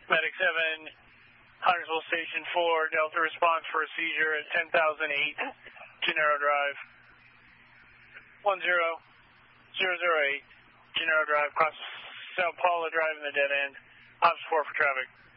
Medic 7, Huntersville Station 4, Delta response for a seizure at 10,008, Gennaro Drive. 10008, Gennaro Drive, across Sao Paulo Drive in the dead end. Ops 4 for traffic.